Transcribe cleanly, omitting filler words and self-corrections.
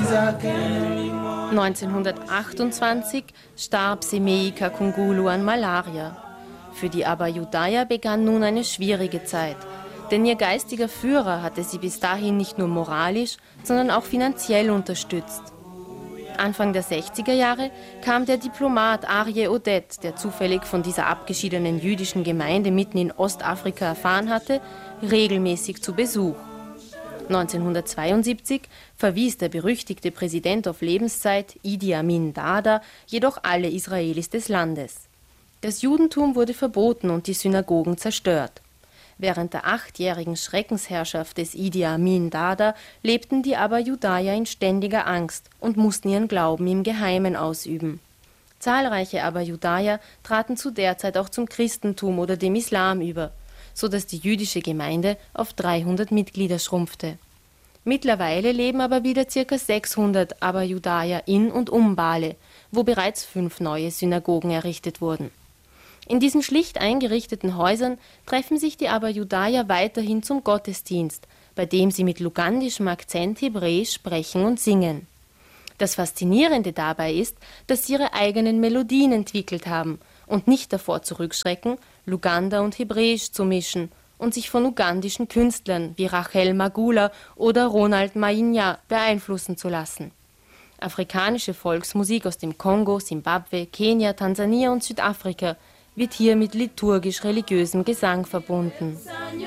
1928 starb Semei Kakungulu an Malaria. Für die Abba Judaya begann nun eine schwierige Zeit, denn ihr geistiger Führer hatte sie bis dahin nicht nur moralisch, sondern auch finanziell unterstützt. Anfang der 60er Jahre kam der Diplomat Aryeh Oded, der zufällig von dieser abgeschiedenen jüdischen Gemeinde mitten in Ostafrika erfahren hatte, regelmäßig zu Besuch. 1972 verwies der berüchtigte Präsident auf Lebenszeit, Idi Amin Dada, jedoch alle Israelis des Landes. Das Judentum wurde verboten und die Synagogen zerstört. Während der 8-jährigen Schreckensherrschaft des Idi Amin Dada lebten die Abba Judaya in ständiger Angst und mussten ihren Glauben im Geheimen ausüben. Zahlreiche Abba Judaya traten zu der Zeit auch zum Christentum oder dem Islam über, sodass die jüdische Gemeinde auf 300 Mitglieder schrumpfte. Mittlerweile leben aber wieder ca. 600 Abba Judaya in und um Bale, wo bereits 5 neue Synagogen errichtet wurden. In diesen schlicht eingerichteten Häusern treffen sich die Abba Judaya weiterhin zum Gottesdienst, bei dem sie mit lugandischem Akzent Hebräisch sprechen und singen. Das Faszinierende dabei ist, dass sie ihre eigenen Melodien entwickelt haben und nicht davor zurückschrecken, Luganda und Hebräisch zu mischen und sich von ugandischen Künstlern wie Rachel Magula oder Ronald Mainya beeinflussen zu lassen. Afrikanische Volksmusik aus dem Kongo, Simbabwe, Kenia, Tansania und Südafrika wird hier mit liturgisch-religiösem Gesang verbunden.